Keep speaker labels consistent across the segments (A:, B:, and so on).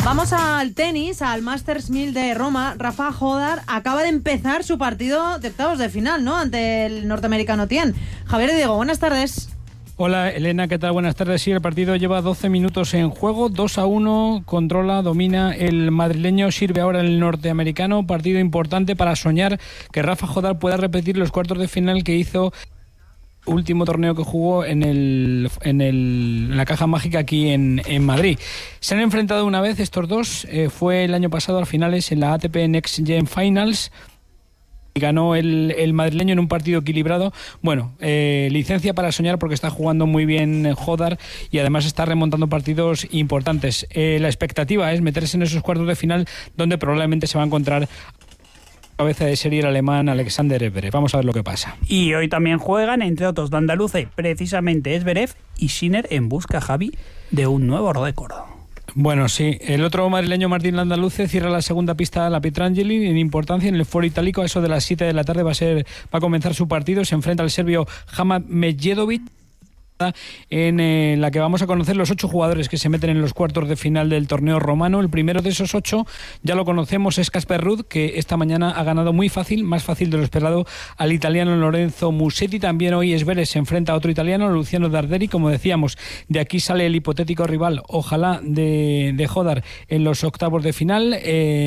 A: Vamos al tenis, al Masters 1000 de Roma. Rafa Jodar acaba de empezar su partido de octavos de final, ¿no?, ante el norteamericano Tien. Javier y Diego, buenas tardes.
B: Hola Elena, ¿qué tal? Buenas tardes. Sí, el partido lleva 12 minutos en juego, 2-1, controla, domina el madrileño, sirve ahora el norteamericano. Partido importante para soñar que Rafa Jodar pueda repetir los cuartos de final que hizo último torneo que jugó en la Caja Mágica aquí en Madrid. Se han enfrentado una vez estos dos, fue el año pasado a finales en la ATP Next Gen Finals. Ganó el madrileño en un partido equilibrado. Bueno, licencia para soñar porque está jugando muy bien Jodar y además está remontando partidos importantes. La expectativa es meterse en esos cuartos de final donde probablemente se va a encontrar cabeza de serie el alemán Alexander Zverev. Vamos a ver lo que pasa.
C: Y hoy también juegan, entre otros, de andaluce, precisamente Zverev y Sinner en busca, Javi, de un nuevo récord.
B: Bueno, sí. El otro madrileño, Martín Landaluce, cierra la segunda pista la Pietrangeli en importancia en el Foro Itálico. A eso de las 7 de la tarde va a comenzar su partido. Se enfrenta al serbio Hamad Medjedovic, en la que vamos a conocer los 8 jugadores que se meten en los cuartos de final del torneo romano. El primero de esos 8 ya lo conocemos, es Casper Ruud, que esta mañana ha ganado muy fácil, más fácil de lo esperado, al italiano Lorenzo Musetti. También hoy Zverev se enfrenta a otro italiano, Luciano Darderi. Como decíamos, de aquí sale el hipotético rival, ojalá, de Jodar en los octavos de final.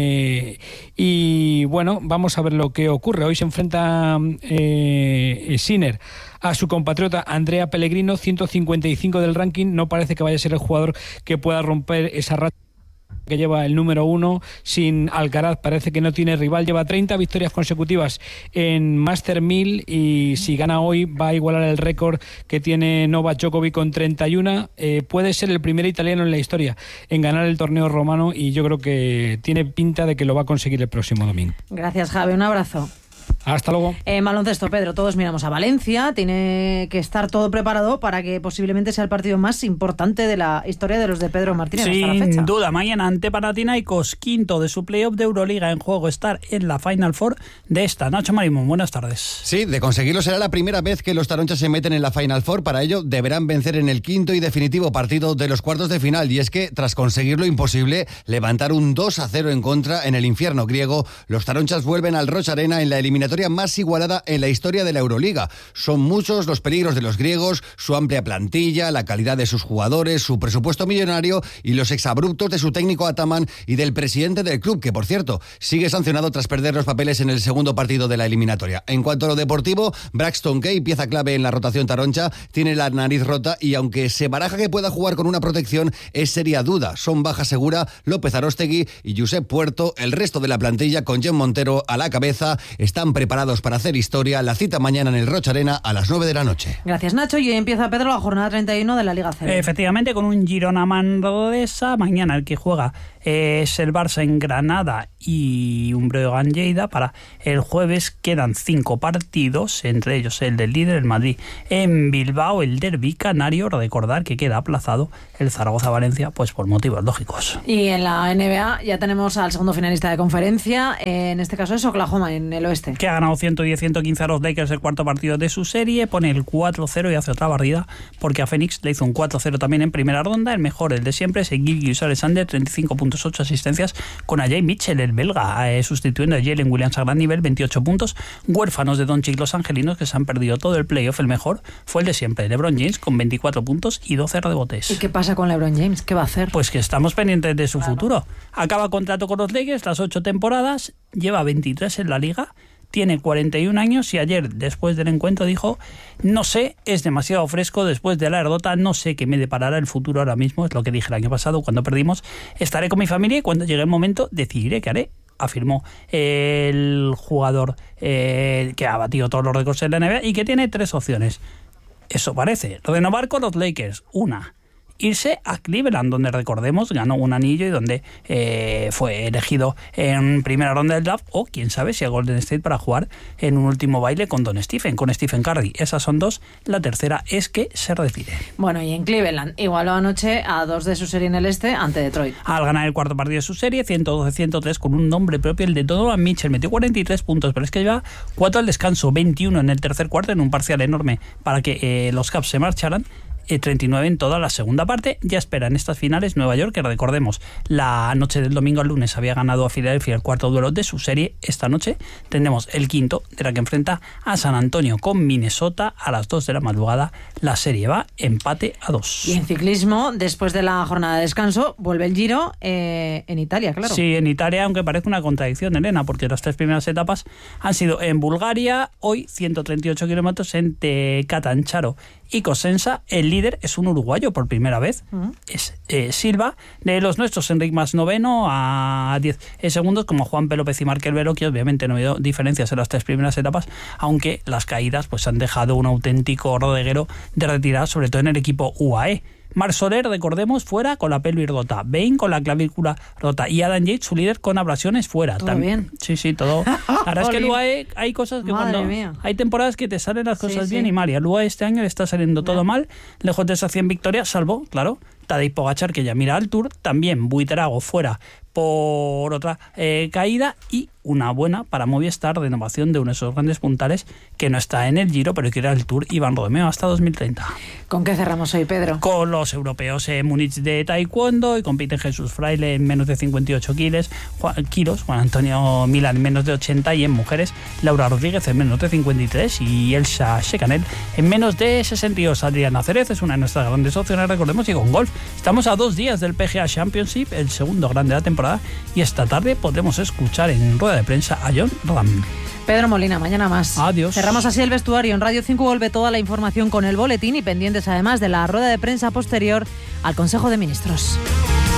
B: Y bueno, vamos a ver lo que ocurre. Hoy se enfrenta Sinner a su compatriota Andrea Pellegrino, 155 del ranking. No parece que vaya a ser el jugador que pueda romper esa racha que lleva el número 1 sin Alcaraz. Parece que no tiene rival. Lleva 30 victorias consecutivas en Master 1000 y si gana hoy va a igualar el récord que tiene Novak Djokovic con 31. Puede ser el primer italiano en la historia en ganar el torneo romano y yo creo que tiene pinta de que lo va a conseguir el próximo domingo.
A: Gracias, Javi. Un abrazo.
B: Hasta luego.
A: Baloncesto, Pedro, todos miramos a Valencia. Tiene que estar todo preparado para que posiblemente sea el partido más importante de la historia de los de Pedro Martínez hasta la fecha.
C: Sin duda, mañana ante Panathinaikos, quinto de su playoff de Euroliga, en juego estar en la Final Four de esta. Nacho Marimón, buenas tardes.
D: Sí, de conseguirlo será la primera vez que los taronchas se meten en la Final Four. Para ello deberán vencer en el quinto y definitivo partido de los cuartos de final. Y es que tras conseguir lo imposible, levantar un 2-0 en contra en el infierno griego, los taronchas vuelven al Roch Arena en la eliminatoria más igualada en la historia de la Euroliga. Son muchos los peligros de los griegos, su amplia plantilla, la calidad de sus jugadores, su presupuesto millonario y los exabruptos de su técnico Ataman y del presidente del club, que por cierto sigue sancionado tras perder los papeles en el segundo partido de la eliminatoria. En cuanto a lo deportivo, Braxton Kay, pieza clave en la rotación taroncha, tiene la nariz rota y aunque se baraja que pueda jugar con una protección, es seria duda. Son baja segura López Aróstegui y Josep Puerto. El resto de la plantilla, con Jen Montero a la cabeza, están preparados para hacer historia. La cita mañana en el Roch Arena a las 9 de la noche.
A: Gracias, Nacho. Y hoy empieza, Pedro, la jornada 31 de la Liga CB.
C: Efectivamente, con un Girona Manresa. Mañana el que juega es el Barça en Granada y un Breogán Lleida. Para el jueves quedan 5 partidos, entre ellos el del líder, el Madrid, en Bilbao, el derbi canario. Recordar que queda aplazado el Zaragoza-Valencia, pues por motivos lógicos.
A: Y en la NBA ya tenemos al segundo finalista de conferencia, en este caso es Oklahoma, en el oeste,
C: que ha ganado 110-115 a los Lakers el cuarto partido de su serie, pone el 4-0 y hace otra barrida porque a Phoenix le hizo un 4-0 también en primera ronda. El mejor, el de siempre, es Gilgeous-Alexander, 35 puntos, 8 asistencias, con Ajay Mitchell, el belga, sustituyendo a Jalen Williams a gran nivel, 28 puntos. Huérfanos de Doncic los angelinos, que se han perdido todo el playoff. El mejor fue el de siempre, LeBron James, con 24 puntos y 12 rebotes.
A: ¿Y qué pasa con LeBron James? ¿Qué va a hacer?
C: Pues que estamos pendientes de su futuro. Acaba contrato con los Lakers, las 8 temporadas, lleva 23 en la liga, tiene 41 años y ayer, después del encuentro, dijo: no sé, es demasiado fresco después de la derrota, no sé qué me deparará el futuro ahora mismo, es lo que dije el año pasado cuando perdimos. Estaré con mi familia y cuando llegue el momento decidiré qué haré, afirmó el jugador que ha batido todos los récords en la NBA y que tiene 3 opciones. Eso parece. Renovar con los Lakers, una. Irse a Cleveland, donde, recordemos, ganó un anillo y donde fue elegido en primera ronda del draft, o quién sabe si a Golden State para jugar en un último baile con Stephen Curry. Esas son 2. La tercera es que se retire.
A: Bueno, y en Cleveland igualó anoche a 2 de su serie en el este ante Detroit.
C: Al ganar el cuarto partido de su serie, 112-103, con un nombre propio, el de Donovan Mitchell. Metió 43 puntos, pero es que lleva 4 al descanso, 21 en el tercer cuarto, en un parcial enorme para que los Cavs se marcharan. 39 en toda la segunda parte. Ya espera en estas finales Nueva York, que recordemos, la noche del domingo al lunes había ganado a Filadelfia el cuarto duelo de su serie. Esta noche tendremos el quinto, de la que enfrenta a San Antonio con Minnesota a las 2 de la madrugada. La serie va empate a 2.
A: Y en ciclismo, después de la jornada de descanso, vuelve el Giro en Italia, claro.
C: Sí, en Italia, aunque parece una contradicción, Elena, porque las 3 primeras etapas han sido en Bulgaria, hoy 138 kilómetros entre Catanzaro y Cosenza. El líder es un uruguayo por primera vez, es Silva. De los nuestros, Enric Mas noveno a 10 segundos, como Juan P. López y Markel Velo, que obviamente no ha habido diferencias en las 3 primeras etapas, aunque las caídas pues han dejado un auténtico rodeguero de retirada, sobre todo en el equipo UAE. Marc Soler, recordemos, fuera con la pelvis rota, Bain con la clavícula rota y Adam Yates, su líder, con abrasiones fuera.
A: ¿Todo bien?
C: Sí, todo. La verdad es que el UAE hay cosas que
A: Madre
C: cuando
A: mía.
C: hay temporadas que te salen las cosas
A: Sí,
C: bien
A: sí.
C: y mal, y al UAE este año le está saliendo todo mal, lejos de esas 100 victorias, salvo, claro, Tadej Pogačar, que ya mira al Tour, también Buitrago fuera por otra caída, y una buena para Movistar, renovación de uno de esos grandes puntales que no está en el Giro, pero que era el Tour, Iván Romeo, hasta 2030.
A: ¿Con qué cerramos hoy, Pedro?
C: Con los europeos en Múnich de taekwondo, y compiten Jesús Fraile en menos de 58 kilos, Juan Antonio Milán en menos de 80, y en mujeres Laura Rodríguez en menos de 53 y Elsa Shekanel en menos de 62. Adriana Cerez es una de nuestras grandes opciones, recordemos, y con golf. Estamos a 2 días del PGA Championship, el segundo grande de la temporada, y esta tarde podremos escuchar en rueda de prensa a Jon Rahm.
A: Pedro Molina, mañana más.
C: Adiós.
A: Cerramos así el vestuario. En Radio 5 vuelve toda la información con el boletín y pendientes además de la rueda de prensa posterior al Consejo de Ministros.